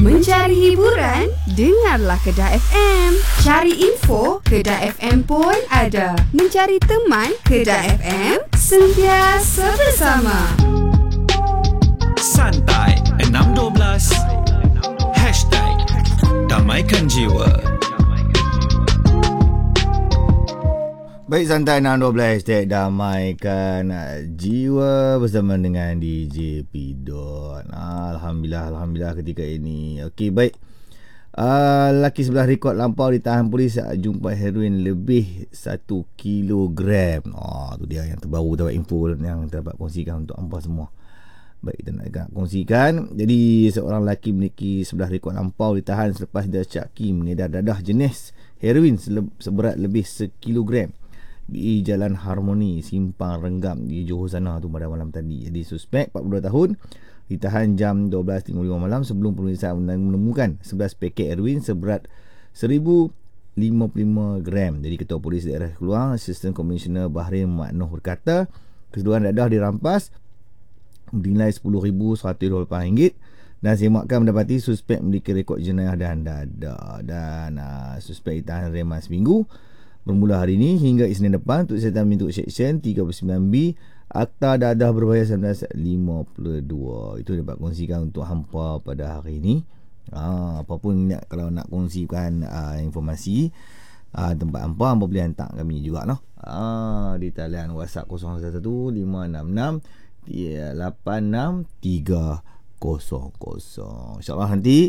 Mencari hiburan? Dengarlah Kedah FM. Cari info? Kedah FM pun ada. Mencari teman? Kedah FM sentiasa bersama. Santai 612 #Damaikan Jiwa. Baik, Santai 612 #Damaikan Jiwa bersama dengan DJ Pidot. Alhamdulillah ketika ini. Okey, baik. Lelaki sebelah rekod lampau ditahan polis saat jumpa heroin lebih 1 kilogram. Tu dia yang terbaru, dapat info yang dapat kongsikan untuk hangpa semua. Baik, kita nak kongsikan. Jadi seorang lelaki memiliki sebelah rekod lampau ditahan selepas dia syaki mengedar dadah jenis heroin seberat lebih 1 kilogram di Jalan Harmoni, Simpang Renggam di Johor sana tu pada malam tadi. Jadi suspek 42 tahun ditahan jam 12.55 malam sebelum pemeriksaan menemukan 11 paket heroin seberat 1055 gram. Jadi Ketua Polis Daerah Keluang, Assistant Commissioner Bahrain Mak Noh berkata keseluruhan dadah dirampas bernilai RM10,128 dan semakkan mendapati suspek memiliki rekod jenayah dan dadah. Dan suspek ditahan reman seminggu bermula hari ini hingga Isnin depan untuk serta bentuk Seksyen 39B Akta Dadah Berbahaya 1952. Itu dapat kongsikan untuk hampa pada hari ini. Apapun kalau nak kongsikan informasi tempat hampa boleh hantar kami juga di talian WhatsApp 011 566 8630. InsyaAllah nanti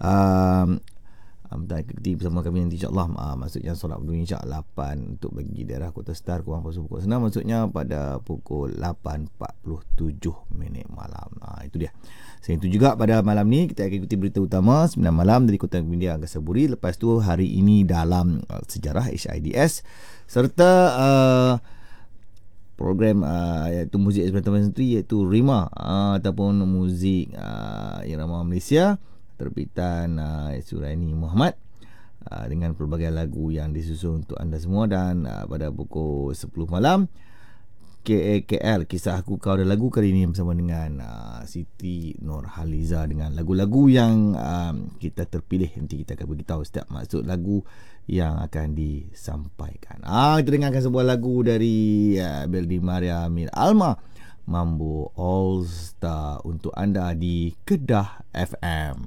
bersama kami nanti insyaAllah maksudnya solat berdua insyaAllah 8 untuk bagi daerah Kota Star kurang pukul 6 maksudnya pada pukul 8.47 malam. Itu dia. Selain itu juga pada malam ni kita akan ikuti berita utama 9 malam dari Kota Media Angkasa Puri. Lepas tu hari ini dalam sejarah HIDS serta program iaitu muzik eksperimen sendiri iaitu Rima ataupun muzik irama Malaysia terbitan Suraini Muhammad dengan pelbagai lagu yang disusun untuk anda semua. Dan pada pukul 10 malam KAKL Kisah Aku Kau dan lagu kali ini bersama dengan Siti Nurhaliza dengan lagu-lagu yang kita terpilih. Nanti kita akan beritahu setiap maksud lagu yang akan disampaikan. Kita dengarkan sebuah lagu dari Beldi Maria Amir Alma, Mambo All Star untuk anda di Kedah FM.